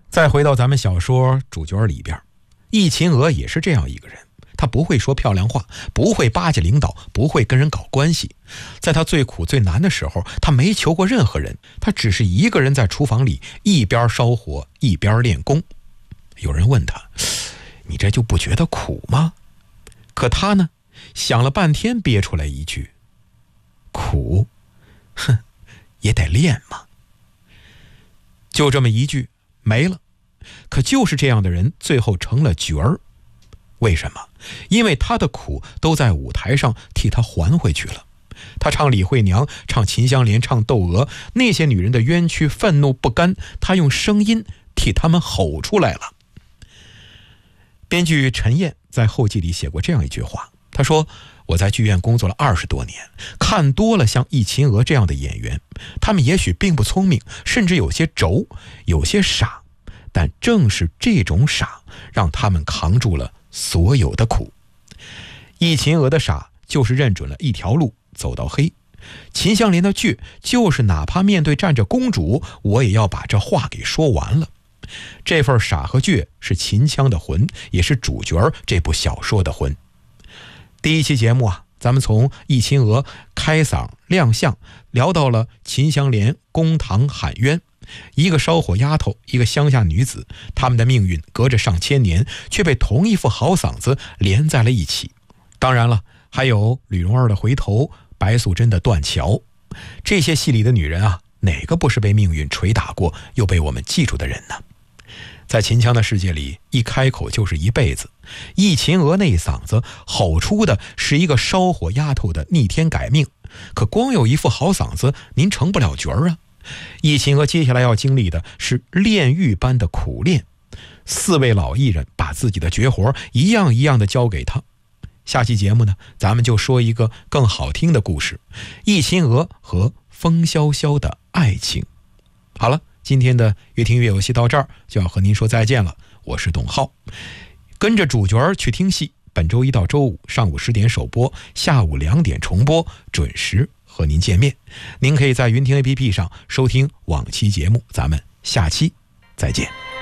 再回到咱们小说主角里边，易秦娥也是这样一个人，她不会说漂亮话，不会巴结领导，不会跟人搞关系。在她最苦最难的时候，她没求过任何人，她只是一个人在厨房里一边烧火一边练功。有人问她，你这就不觉得苦吗？可她呢，想了半天憋出来一句，苦，哼，也得练嘛。就这么一句没了。可就是这样的人最后成了角儿，为什么？因为他的苦都在舞台上替他还回去了。他唱李慧娘，唱秦香莲，唱窦娥，那些女人的冤屈愤怒不甘，他用声音替他们吼出来了。编剧陈燕在后记里写过这样一句话，他说，我在剧院工作了20多年，看多了像易秦娥这样的演员，他们也许并不聪明，甚至有些轴，有些傻，但正是这种傻让他们扛住了所有的苦。易秦娥的傻就是认准了一条路走到黑，秦香莲的倔就是哪怕面对站着公主，我也要把这话给说完了。这份傻和倔是秦腔的魂，也是主角这部小说的魂。第一期节目啊，咱们从易秦娥开嗓亮相聊到了秦香莲公堂喊冤，一个烧火丫头，一个乡下女子，她们的命运隔着上千年，却被同一副好嗓子连在了一起。当然了，还有吕蓉儿的回头，白素贞的断桥，这些戏里的女人啊，哪个不是被命运捶打过又被我们记住的人呢？在秦腔的世界里，一开口就是一辈子。易秦娥那一嗓子吼出的是一个烧火丫头的逆天改命，可光有一副好嗓子，您成不了角儿啊。易秦娥接下来要经历的是炼狱般的苦练，4位老艺人把自己的绝活一样一样的交给她。下期节目呢，咱们就说一个更好听的故事，易秦娥和风萧萧的爱情。好了，今天的越听越有戏到这儿就要和您说再见了，我是董浩。跟着主角去听戏，本周一到周五上午10点首播，下午2点重播，准时和您见面。您可以在云听 APP 上收听往期节目，咱们下期再见。